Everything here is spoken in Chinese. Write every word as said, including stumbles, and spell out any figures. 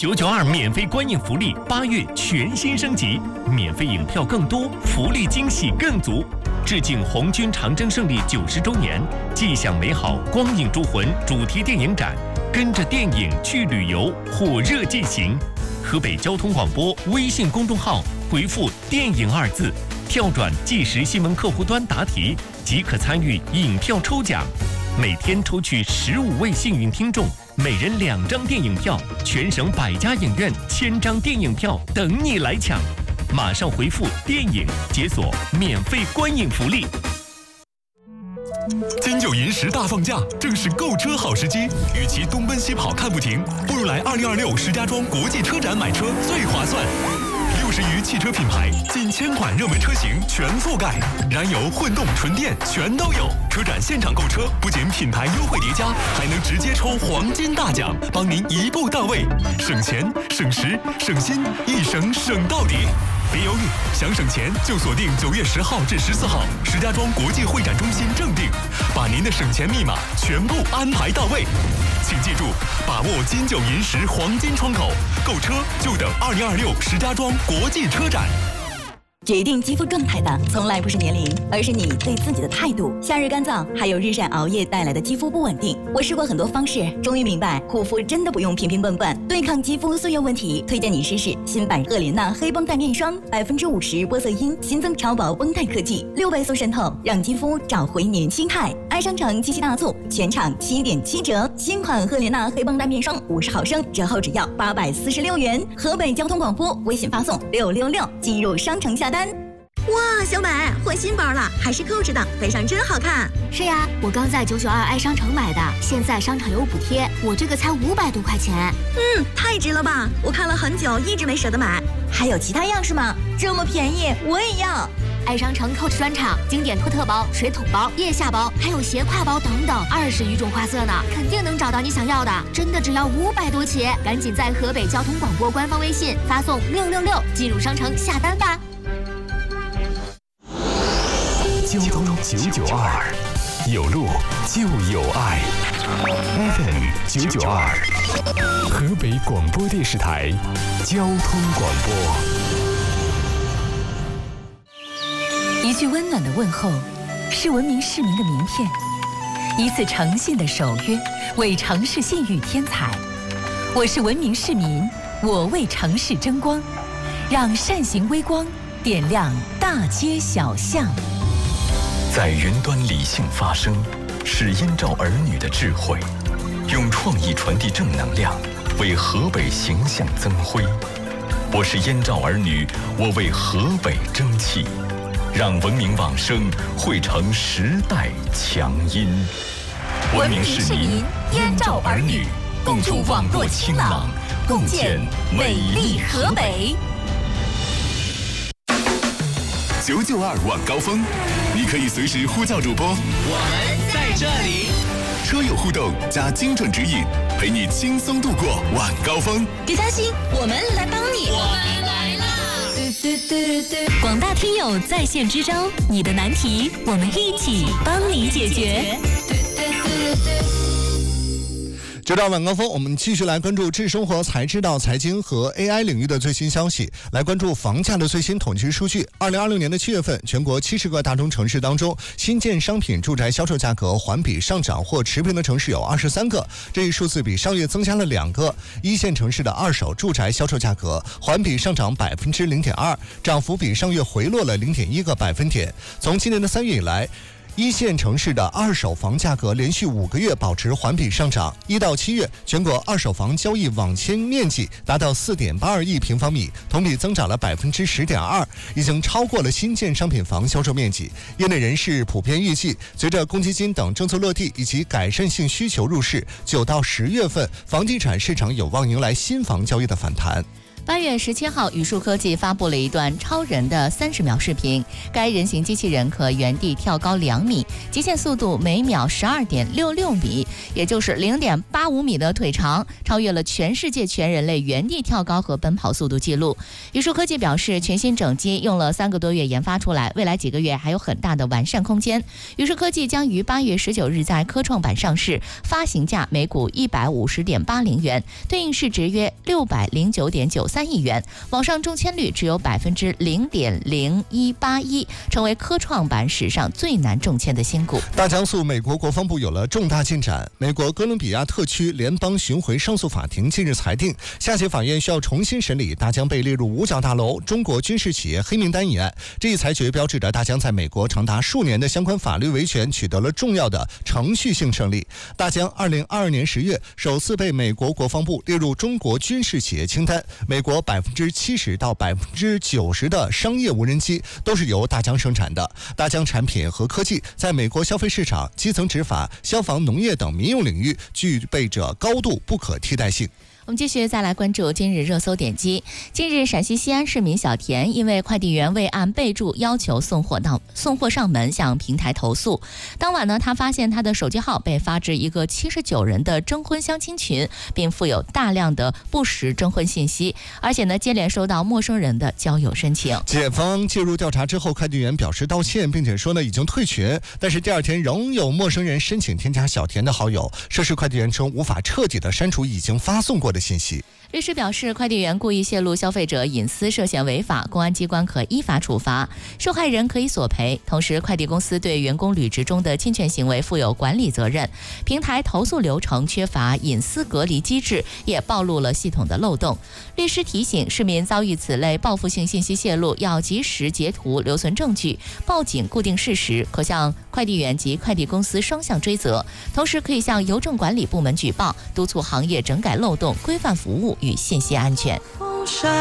九九二免费观影福利八月全新升级，免费影票更多，福利惊喜更足。致敬红军长征胜利九十周年，既享美好光影铸魂主题电影展，跟着电影去旅游，火热进行。河北交通广播微信公众号回复“电影”二字，跳转即时新闻客户端答题，即可参与影票抽奖。每天抽取十五位幸运听众，每人两张电影票，全省百家影院千张电影票等你来抢。马上回复“电影”解锁免费观影福利。 金九银十大放假，正是购车好时机。与其东奔西跑看不停，不如来二零二六石家庄国际车展买车最划算。六十余汽车品牌，近千款热门车型全覆盖，燃油、混动、纯电全都有。车展现场购车，不仅品牌优惠叠加，还能直接抽黄金大奖，帮您一步到位，省钱、省时、省心，一省省到底。别犹豫，想省钱就锁定九月十号至十四号石家庄国际会展中心正定，把您的省钱密码全部安排到位。请记住，把握金九银十黄金窗口，购车就等二零二六石家庄国际车展。 决定肌肤状态的从来不是年龄，而是你对自己的态度。夏日干燥，还有日晒熬夜带来的肌肤不稳定。我试过很多方式，终于明白护肤真的不用瓶瓶罐罐。对抗肌肤岁月问题，推荐你试试新版赫莲娜黑绷带面霜，百分之五十玻色因，新增超薄绷带科技，六倍速渗透，让肌肤找回年轻态。爱商城七夕大促，全场七点七折，新款赫莲娜黑绷带面霜五十毫升，折后只要八百四十六元。河北交通广播微信发送六六六进入商城下单。 哇，小美换新包了，还是 Coach 的，背上真好看。 是呀，我刚在九九二爱商城买的，现在商场有补贴，我这个才五百多块钱。 嗯，太值了吧！我看了很久，一直没舍得买。 还有其他样式吗？这么便宜，我也要。 爱商城 Coach 专场，经典托特包、水桶包、腋下包，还有斜挎包等等，二十余种花色呢，肯定能找到你想要的。真的只要五百多起，赶紧在河北交通广播官方微信发送六六六进入商城下单吧。 交通九九二，有路就有爱。F M 九九二，河北广播电视台交通广播。 一句温暖的问候，是文明市民的名片；一次诚信的守约，为城市信誉添彩。我是文明市民，我为城市争光，让善行微光点亮大街小巷。 在云端理性发声，是燕赵儿女的智慧，用创意传递正能量，为河北形象增辉。我是燕赵儿女，我为河北争气，让文明往生汇成时代强音。文明市民，燕赵儿女，共筑网络清朗，共建美丽河北。九九二晚高峰，你可以随时呼叫主播， 我们在这里。 车友互动加精准指引，陪你轻松度过晚高峰。 别担心，我们来帮你。 我们来啦！ 广大听友在线支招，你的难题我们一起帮你解决。 这到晚高峰，我们继续来关注智生活、才知道、财经和 A I 领域的最新消息，来关注房价的最新统计数据。二零二六年的七月份，全国七十个大中城市当中，新建商品住宅销售价格环比上涨或持平的城市有二十三个，这一数字比上月增加了两个。一线城市的二手住宅销售价格环比上涨百分之零点二，涨幅比上月回落了零点一个百分点。从今年的三月以来，一线城市的二手房价格连续五个月保持环比上涨。一到七月，全国二手房交易网签面积达到四点八二亿平方米，同比增长了百分之十点二，已经超过了新建商品房销售面积。业内人士普遍预计，随着公积金等政策落地以及改善性需求入市，九到十月份房地产市场有望迎来新房交易的反弹。 八月十七号，宇树科技发布了一段超人的三十秒视频。该人形机器人可原地跳高两米，极限速度每秒十二点六六米，也就是零点八五米的腿长，超越了全世界全人类原地跳高和奔跑速度记录。宇树科技表示，全新整机用了三个多月研发出来，未来几个月还有很大的完善空间。宇树科技将于八月十九日在科创板上市，发行价每股一百五十点八零元，对应市值约六百零九点九三亿元，网上中签率只有百分之零点零一八一，成为科创板史上最难中签的新股。 大江诉美国国防部有了重大进展。美国哥伦比亚特区联邦巡回上诉法庭近日裁定，下级法院需要重新审理大江被列入五角大楼中国军事企业黑名单一案。这一裁决标志着大江在美国长达数年的相关法律维权取得了重要的程序性胜利。大江二零二二年十月首次被美国国防部列入中国军事企业清单，美国百分之七十到百分之九十的商业无人机都是由大江生产的。大江产品和科技在美国消费市场、基层执法、消防、农业等民用领域具备着高度不可替代性。 我们继续再来关注今日热搜点击。近日，陕西西安市民小田因为快递员未按备注要求送货到送货上门，向平台投诉。当晚呢，他发现他的手机号被发至一个七十九人的征婚相亲群，并附有大量的不实征婚信息，而且呢，接连收到陌生人的交友申请。 检方介入调查之后，快递员表示道歉，并且说呢已经退群，但是第二天仍有陌生人申请添加小田的好友。涉事快递员称无法彻底的删除已经发送过的信息。 律师表示，快递员故意泄露消费者隐私涉嫌违法，公安机关可依法处罚，受害人可以索赔。同时，快递公司对员工履职中的侵权行为负有管理责任，平台投诉流程缺乏隐私隔离机制，也暴露了系统的漏洞。律师提醒市民，遭遇此类报复性信息泄露，要及时截图留存证据，报警固定事实，可向快递员及快递公司双向追责。同时，可以向邮政管理部门举报，督促行业整改漏洞，规范服务与信息安全。